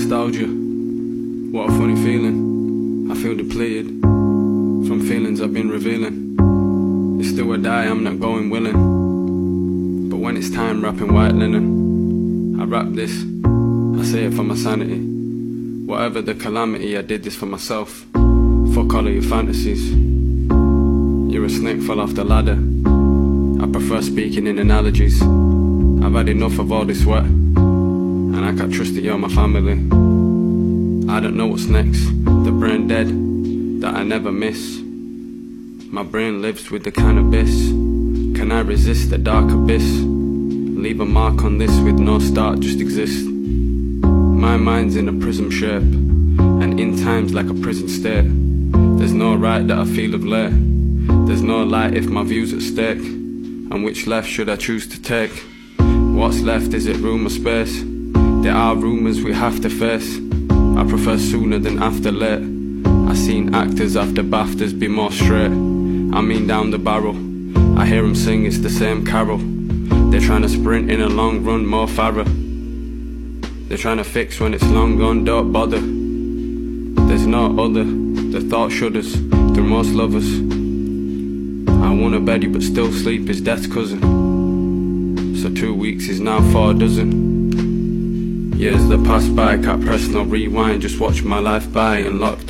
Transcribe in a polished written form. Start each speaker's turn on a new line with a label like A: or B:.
A: nostalgia. What a funny feeling. I feel depleted from feelings I've been revealing. It's do or die, I'm not going willing. But when it's time wrapping white linen, I wrap this, I say it for my sanity. Whatever the calamity, I did this for myself. Fuck all of your fantasies. You're a snake, fell off the ladder. I prefer speaking in analogies. I've had enough of all this sweat, and I can't trust that you're my family. I don't know what's next. The brain dead that I never miss. My brain lives with the cannabis. Can I resist the dark abyss? Leave a mark on this with no start, just exist. My mind's in a prism shape, and in times like a prison state. There's no right that I feel of late. There's no light if my view's at stake. And which left should I choose to take? What's left, is it room or space? There are rumours we have to face. I prefer sooner than after late. I seen actors after BAFTAs be more straight. I mean down the barrel. I hear them sing, it's the same carol. They're trying to sprint in a long run, more Farah. They're trying to fix when it's long gone, don't bother. There's no other. The thought shudders through most lovers. I wanna bed you but still sleep is death's cousin. So 2 weeks is now 4 dozen. Years that pass by, can't press no rewind. Just watch my life by and lock